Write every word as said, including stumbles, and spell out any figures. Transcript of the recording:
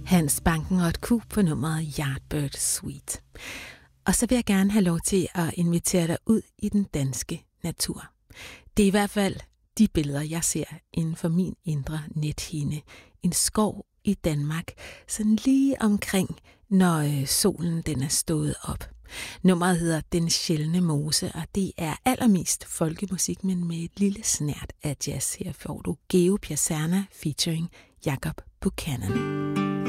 Hans Banken og et Q på nummeret Yardbird Suite. Og så vil jeg gerne have lov til at invitere dig ud i den danske natur. Det er i hvert fald de billeder, jeg ser inden for min indre nethinde. En skov i Danmark, sådan lige omkring, når solen den er stået op. Nummeret hedder Den Sjældne Mose, og det er allermest folkemusik, men med et lille snert af jazz. Her får du Geo Piazerna featuring Jacob Buchanan.